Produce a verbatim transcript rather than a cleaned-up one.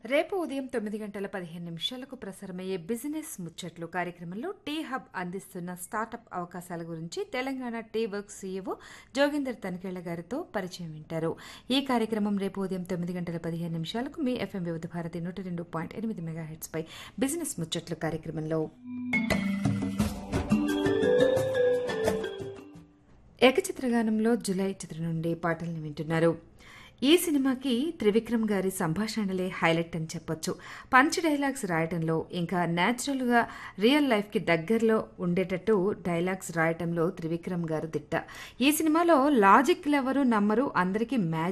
రేపు ఉదయం తొమ్మిది గంటల పదిహేను నిమిషాలకు ప్రసారమయ్యే బిజినెస్ ముచ్చట్లు కార్యక్రమంలో టీ హబ్ అందిస్తున్న స్టార్టప్ అవకాశాల గురించి Telangana tea work CEO Jogender Tanikella గారితో పరిచయం వింటారు. ఈ కార్యక్రమం రేపు ఉదయం తొమ్మిది గంటల పదిహేను నిమిషాలకు మీ ఎఫ్ఎం వివిధ భారతి నూట రెండు పాయింట్ ఎనిమిది మెగా హెడ్స్ పై బిజినెస్ ముచ్చట్లు కార్యక్రమంలో. ఏకచిత్రగానంలో జులై చిత్రం నుండి పాటల్ని వింటున్నారు. ఈ సినిమాకి త్రివిక్రమ్ గారి సంభాషణలే హైలైట్ అని చెప్పొచ్చు. పంచ్ డైలాగ్స్ రాయటంలో ఇంకా న్యాచురల్గా రియల్ లైఫ్కి దగ్గరలో ఉండేటట్టు డైలాగ్స్ రాయటంలో త్రివిక్రమ్ గారు దిట్ట. ఈ సినిమాలో లాజిక్ ఎవరు నమ్మరు, అందరికీ మ్యాజిక్